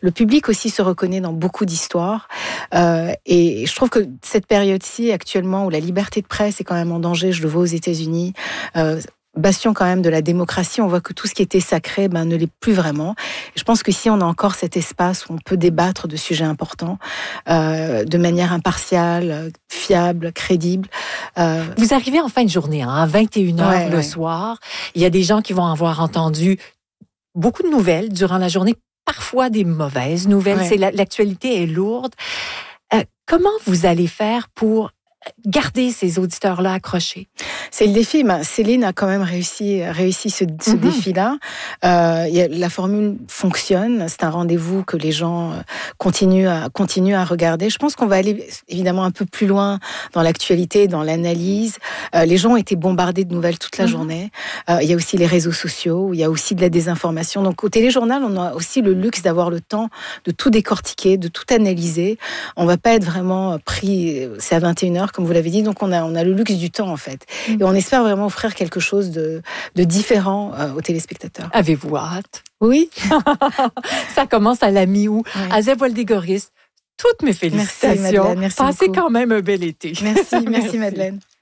le public aussi se reconnaît dans beaucoup d'histoires. Et je trouve que cette période-ci, actuellement, où la liberté de presse est quand même en danger, je le vois aux États-Unis, bastion quand même de la démocratie, on voit que tout ce qui était sacré ne l'est plus vraiment. Et je pense que si on a encore cet espace où on peut débattre de sujets importants de manière impartiale, fiable, crédible. Vous arrivez en fin de journée, à 21h le soir. Il y a des gens qui vont avoir entendu beaucoup de nouvelles durant la journée, parfois des mauvaises nouvelles. L'actualité est lourde. Comment vous allez faire pour garder ces auditeurs-là accrochés? C'est le défi. Céline a quand même réussi ce défi-là. La formule fonctionne. C'est un rendez-vous que les gens continuent à regarder. Je pense qu'on va aller évidemment un peu plus loin dans l'actualité, dans l'analyse. Les gens ont été bombardés de nouvelles toute la journée. Il y a aussi les réseaux sociaux. Il y a aussi de la désinformation. Donc au téléjournal, on a aussi le luxe d'avoir le temps de tout décortiquer, de tout analyser. On va pas être vraiment pris. C'est à 21h. Comme vous l'avez dit, donc on a le luxe du temps en fait. Et on espère vraiment offrir quelque chose de différent aux téléspectateurs. Avez-vous hâte? Oui. Ça commence à la mi-août. Azeb Woldegoris, toutes mes félicitations. Merci Madeleine, merci Passez beaucoup. Quand même un bel été. Merci Madeleine.